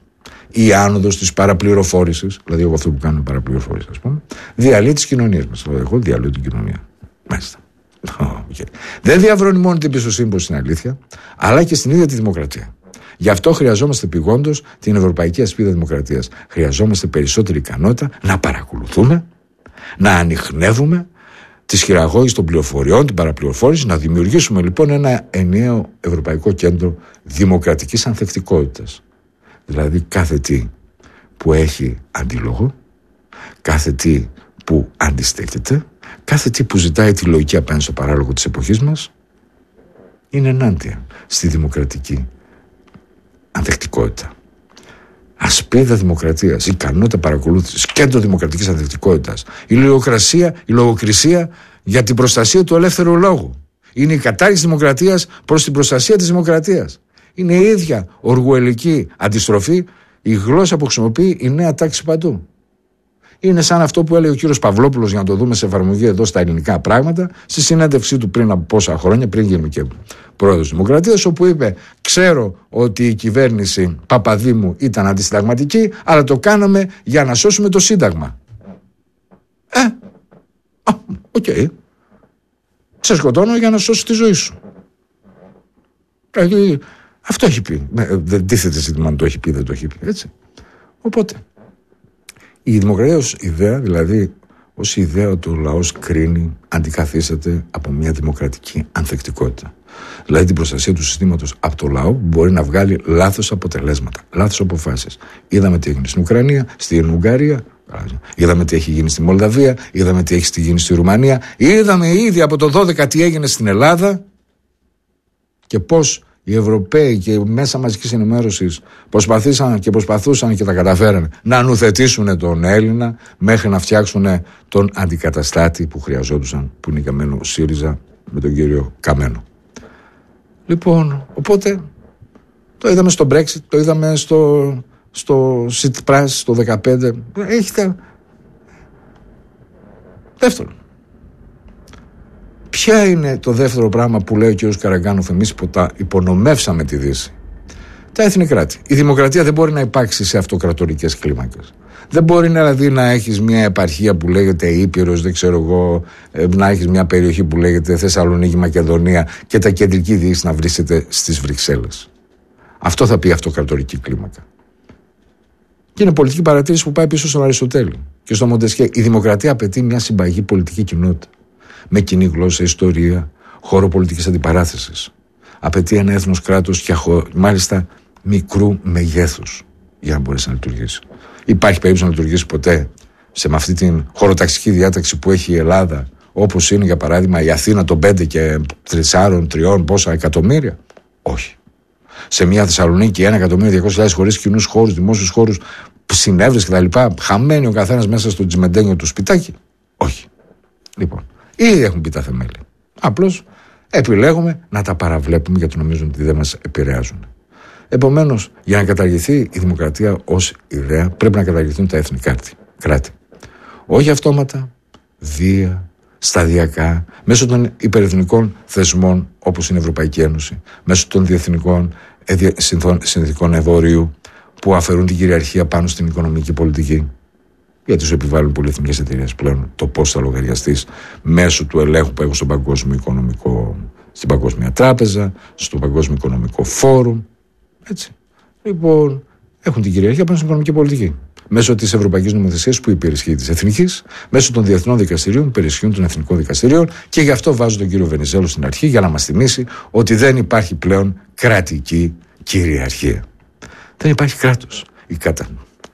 η άνοδος της παραπληροφόρησης, δηλαδή εγώ αυτό που κάνω παραπληροφόρηση, ας πούμε, διαλύει τις κοινωνίες μας. Εγώ διαλύω την κοινωνία. Μάλιστα. Okay. Δεν διαβρώνει μόνο την εμπιστοσύνη προς την αλήθεια, αλλά και στην ίδια τη δημοκρατία. Γι' αυτό χρειαζόμαστε επειγόντως την Ευρωπαϊκή Ασπίδα Δημοκρατίας. Χρειαζόμαστε περισσότερη ικανότητα να παρακολουθούμε, να ανιχνεύουμε τις χειραγώγεις των πληροφοριών, την παραπληροφόρηση, να δημιουργήσουμε λοιπόν ένα ενιαίο Ευρωπαϊκό Κέντρο Δημοκρατικής Ανθεκτικότητας. Δηλαδή κάθε τι που έχει αντίλογο, κάθε τι που αντιστέκεται, κάθε τι που ζητάει τη λογική απέναντι στο παράλογο της εποχής μας, είναι ενάντια στη δημοκρατική ανθεκτικότητα. Ασπίδα δημοκρατίας, ικανότητα παρακολούθησης, κέντρο δημοκρατικής ανθεκτικότητας. Η λογοκρασία, η λογοκρισία για την προστασία του ελεύθερου λόγου. Είναι η κατάργηση της δημοκρατίας προς την προστασία της δημοκρατίας. Είναι η ίδια οργουελική αντιστροφή, η γλώσσα που χρησιμοποιεί η νέα τάξη παντού. Είναι σαν αυτό που έλεγε ο κύριος Παυλόπουλος, για να το δούμε σε εφαρμογή εδώ στα ελληνικά πράγματα, στη συνέντευξή του πριν από πόσα χρόνια, πριν γίνουμε και πρόεδρος της Δημοκρατίας, όπου είπε: ξέρω ότι η κυβέρνηση Παπαδήμου ήταν αντισυνταγματική, αλλά το κάναμε για να σώσουμε το Σύνταγμα. Ε, οκ. Okay. Σε σκοτώνω για να σώσει τη ζωή σου. Δηλαδή, αυτό έχει πει. Δεν τίθεται ζήτημα αν το έχει πει, δεν το έχει πει. Έτσι. Οπότε, η δημοκρατία ως ιδέα, δηλαδή ως ιδέα ότι ο λαός κρίνει, αντικαθίσταται από μια δημοκρατική ανθεκτικότητα. Δηλαδή την προστασία του συστήματος από το λαό μπορεί να βγάλει λάθος αποτελέσματα, λάθος αποφάσεις. Είδαμε τι έγινε στην Ουκρανία, στην Ουγγαρία, είδαμε τι έχει γίνει στη Μολδαβία, είδαμε τι έχει γίνει στη Ρουμανία, είδαμε ήδη από το δώδεκα τι έγινε στην Ελλάδα και πώς οι Ευρωπαίοι και μέσα μαζικής ενημέρωσης προσπαθήσαν και προσπαθούσαν και τα καταφέρανε να νουθετήσουν τον Έλληνα μέχρι να φτιάξουν τον αντικαταστάτη που χρειαζόντουσαν, που είναι Καμένο ΣΥΡΙΖΑ με τον κύριο Καμένο. Λοιπόν, οπότε το είδαμε στο Brexit, το είδαμε στο, στο Tsipras το δεκαπέντε. Έχετε δεύτερον. Ποια είναι το δεύτερο πράγμα που λέει ο κ. Καραγκάνοφ εμείς που τα υπονομεύσαμε τη Δύση? Τα έθνη κράτη. Η δημοκρατία δεν μπορεί να υπάρξει σε αυτοκρατορικές κλίμακες. Δεν μπορεί δηλαδή να έχεις μια επαρχία που λέγεται Ήπειρος, δεν ξέρω εγώ, να έχεις μια περιοχή που λέγεται Θεσσαλονίκη, Μακεδονία και τα κεντρική διοίκηση να βρίσκεται στις Βρυξέλλες. Αυτό θα πει αυτοκρατορική κλίμακα. Και είναι πολιτική παρατήρηση που πάει πίσω στον Αριστοτέλη και στο Μοντεσκέ. Η δημοκρατία απαιτεί μια συμπαγή πολιτική κοινότητα. Με κοινή γλώσσα, ιστορία, χώρο πολιτικής αντιπαράθεσης. Απαιτεί ένα έθνος κράτος και μάλιστα μικρού μεγέθους για να μπορέσει να λειτουργήσει. Υπάρχει περίπτωση να λειτουργήσει ποτέ σε με αυτή την χωροταξική διάταξη που έχει η Ελλάδα, όπως είναι για παράδειγμα η Αθήνα των πέντε και τριών, τριών πόσα εκατομμύρια? Όχι. Σε μια Θεσσαλονίκη ένα εκατομμύριο διακόσιες χιλιάδες χωρίς κοινούς χώρους, δημόσιους χώρους, συνεύρες κτλ. Χαμένοι ο καθένας μέσα στο τσιμεντένιο του σπιτάκι? Όχι. Λοιπόν. Ήδη έχουν πει τα θεμέλια. Απλώς επιλέγουμε να τα παραβλέπουμε γιατί νομίζουν ότι δεν μας επηρεάζουν. Επομένως, για να καταργηθεί η δημοκρατία ως ιδέα, πρέπει να καταργηθούν τα εθνικά κράτη. Όχι αυτόματα, βία, σταδιακά, μέσω των υπερεθνικών θεσμών όπως είναι η Ευρωπαϊκή Ένωση, μέσω των διεθνικών συνθήκων εμπορίου που αφαιρούν την κυριαρχία πάνω στην οικονομική πολιτική. Γιατί σου επιβάλλουν πολυεθνικές εταιρείες πλέον το πώς θα λογαριαστείς μέσω του ελέγχου που έχουν στον Παγκόσμιο Οικονομικό, στην Παγκόσμια Τράπεζα, στο Παγκόσμιο Οικονομικό Φόρουμ. Έτσι. Λοιπόν, έχουν την κυριαρχία πάνω στην οικονομική πολιτική. Μέσω της Ευρωπαϊκής Νομοθεσίας που υπερισχύει της Εθνικής, μέσω των διεθνών δικαστηρίων που υπερισχύουν των εθνικών δικαστηρίων και γι' αυτό βάζω τον κύριο Βενιζέλο στην αρχή για να μας θυμίσει ότι δεν υπάρχει πλέον κρατική κυριαρχία. Δεν υπάρχει κράτος. Η κατα...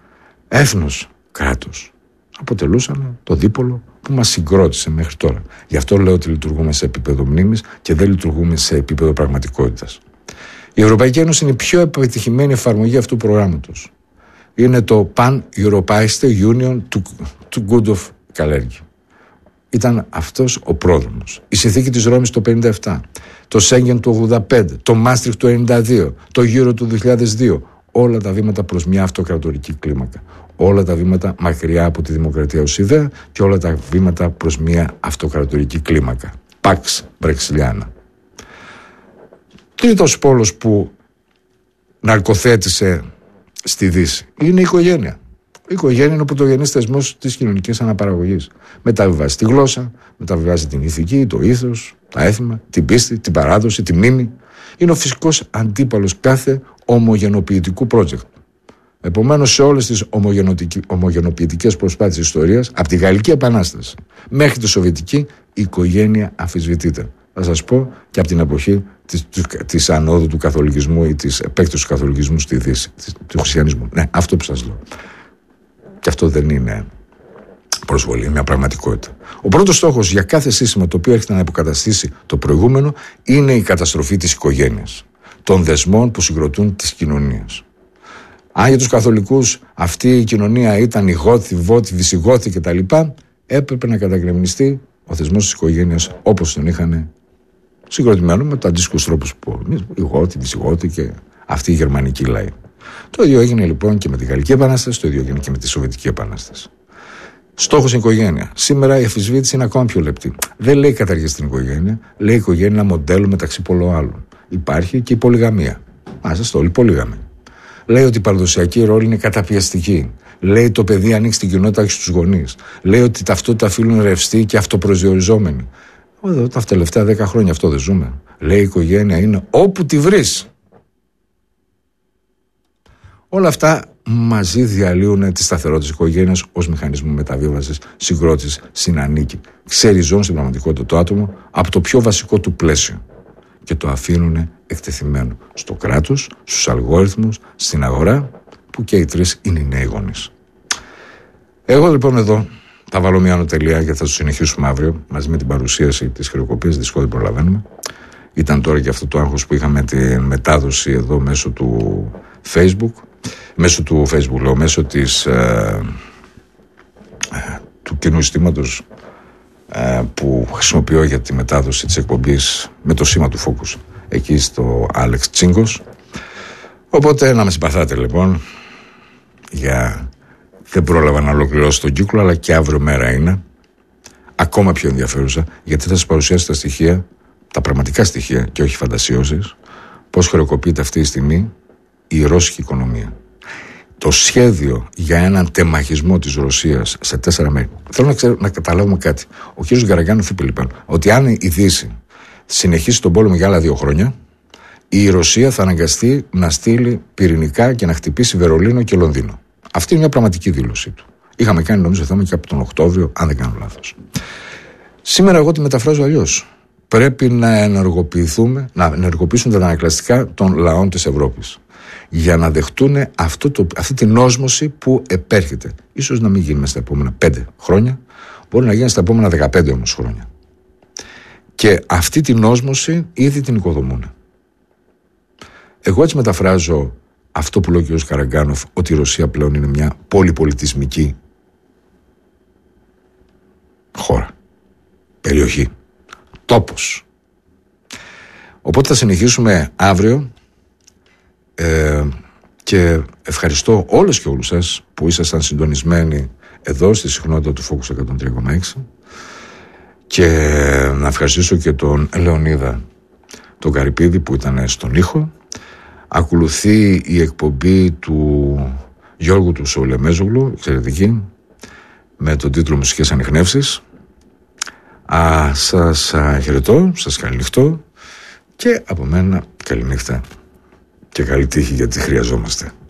Έθνος. Κράτος αποτελούσαν το δίπολο που μας συγκρότησε μέχρι τώρα. Γι' αυτό λέω ότι λειτουργούμε σε επίπεδο μνήμης και δεν λειτουργούμε σε επίπεδο πραγματικότητας. Η Ευρωπαϊκή Ένωση είναι η πιο επιτυχημένη εφαρμογή αυτού του προγράμματος. Είναι το Pan-Europeiste Union to Good of Kalergi. Ήταν αυτός ο πρόδρομος. Η συνθήκη της Ρώμης το χίλια εννιακόσια πενήντα επτά, το Σέγγεν του ογδόντα πέντε, το Μάστριχτ του ενενήντα δύο, το Euro του δύο χιλιάδες δύο. Όλα τα βήματα προς μια αυτοκρατορική κλίμακα. Όλα τα βήματα μακριά από τη δημοκρατία ως ιδέα και όλα τα βήματα προς μια αυτοκρατορική κλίμακα. Pax Brexiliana. Τρίτος πόλος που ναρκοθέτησε στη Δύση είναι η οικογένεια. Η οικογένεια είναι ο πρωτογενής θεσμός της κοινωνικής αναπαραγωγής. Μεταβιβάζει τη γλώσσα, μεταβιβάζει την ηθική, το ήθος, τα έθιμα, την πίστη, την παράδοση, τη μνήμη. Είναι ο φυσικός αντίπαλος κάθε ομογενοποιητικού project. Επομένως, σε όλες τις ομογενοποιητικές προσπάθειες της ιστορίας, από τη Γαλλική Επανάσταση μέχρι τη Σοβιετική, η οικογένεια αμφισβητείται. Θα σας πω και από την εποχή της, της ανόδου του καθολικισμού ή της επέκτασης του καθολικισμού στη Δύση, του χριστιανισμού. Ναι, αυτό που σας λέω. Και αυτό δεν είναι προσβολή, είναι μια πραγματικότητα. Ο πρώτος στόχος για κάθε σύστημα το οποίο έρχεται να υποκαταστήσει το προηγούμενο είναι η καταστροφή της οικογένειας, των δεσμών που συγκροτούν τις κοινωνίες. Αν για τους καθολικούς αυτή η κοινωνία ήταν οι Γόθοι, Βότοι, Βυσιγόθοι κτλ., έπρεπε να κατακρεμνιστεί ο θεσμός της οικογένειας όπως τον είχαν συγκροτημένο με τους αντίστοιχους τρόπους που οι Γόθοι, οι Βυσιγόθοι και αυτή η γερμανική λαή. Το ίδιο έγινε λοιπόν και με τη Γαλλική Επανάσταση, το ίδιο έγινε και με τη Σοβιετική Επανάσταση. Στόχος είναι η οικογένεια. Σήμερα η αμφισβήτηση είναι ακόμα πιο λεπτή. Δεν λέει καταργήσει την οικογένεια, λέει η οικογένεια ένα μοντέλο μεταξύ πολλών άλλων. Υπάρχει και η πολυγαμία. Α, σας το όλοι πολύγαμοι. Λέει ότι η παραδοσιακή ρόλη είναι καταπιεστική. Λέει το παιδί ανοίξει την κοινότητα και στους γονείς. Λέει ότι η ταυτότητα φύλου είναι ρευστή και αυτοπροσδιοριζόμενη. Εδώ τα τελευταία δέκα χρόνια αυτό δεν ζούμε. Λέει η οικογένεια είναι όπου τη βρεις. Όλα αυτά μαζί διαλύουν τη σταθερότητα της οικογένειας ως μηχανισμό μεταβίβασης, συγκρότησης, συνανίκη. Ξεριζώνουν στην πραγματικότητα το άτομο από το πιο βασικό του πλαίσιο και το αφήνουν εκτεθειμένο στο κράτος, στους αλγόριθμους, στην αγορά, που και οι τρεις είναι οι νέοι γονείς. Εγώ λοιπόν εδώ θα βάλω μια ανωτελεία και θα το συνεχίσουμε αύριο μαζί με την παρουσίαση της χρεοκοπίας. Δυστυχώς δεν προλαβαίνουμε. Ήταν τώρα και αυτό το άγχος που είχαμε τη μετάδοση εδώ μέσω του Facebook. Μέσω του Facebook, λέω, μέσω της, ε, ε, του κοινού συστήματος ε, που χρησιμοποιώ για τη μετάδοση της εκπομπής με το σήμα του Focus εκεί στο Άλεξ Τσίγκος. Οπότε να με συμπαθάτε λοιπόν, για δεν πρόλαβα να ολοκληρώσω τον κύκλο, αλλά και αύριο μέρα είναι ακόμα πιο ενδιαφέρουσα, γιατί θα σας παρουσιάσω τα στοιχεία, τα πραγματικά στοιχεία και όχι φαντασιώσεις, πώς χρεοκοπείται αυτή τη στιγμή η ρώσικη οικονομία. Το σχέδιο για έναν τεμαχισμό της Ρωσίας σε τέσσερα μέρη. Θέλω να, ξέρω, να καταλάβουμε κάτι. Ο κ. Γκαραγκάνοφ είπε λοιπόν ότι αν η Δύση συνεχίσει τον πόλεμο για άλλα δύο χρόνια, η Ρωσία θα αναγκαστεί να στείλει πυρηνικά και να χτυπήσει Βερολίνο και Λονδίνο. Αυτή είναι μια πραγματική δήλωσή του. Είχαμε κάνει νομίζω θέμα και από τον Οκτώβριο, αν δεν κάνω λάθος. Σήμερα εγώ τη μεταφράζω αλλιώς. Πρέπει να ενεργοποιηθούμε, να ενεργοποιήσουν τα ανακλαστικά των λαών της Ευρώπης για να δεχτούν αυτό το, αυτή την όσμωση που επέρχεται. Ίσως να μην γίνει μέσα στα επόμενα πέντε χρόνια, μπορεί να γίνει στα επόμενα δεκαπέντε όμως χρόνια. Και αυτή την όσμωση ήδη την οικοδομούν. Εγώ έτσι μεταφράζω αυτό που λέει ο κ. Καραγκάνοφ, ότι η Ρωσία πλέον είναι μια πολυπολιτισμική χώρα, περιοχή, τόπος. Οπότε θα συνεχίσουμε αύριο ε, και ευχαριστώ όλες και όλους σας που ήσασταν συντονισμένοι εδώ στη συχνότητα του Focus εκατόν τρία κόμμα έξι, και να ευχαριστήσω και τον Λεωνίδα τον Καρυπίδη που ήταν στον ήχο. Ακολουθεί η εκπομπή του Γιώργου του Σολεμέζογλου, εξαιρετική, με τον τίτλο «Μουσικές Ανιχνεύσεις». Α, σας α, χαιρετώ, σας καληνυχτώ και από μένα καληνύχτα και καλή τύχη, γιατί χρειαζόμαστε.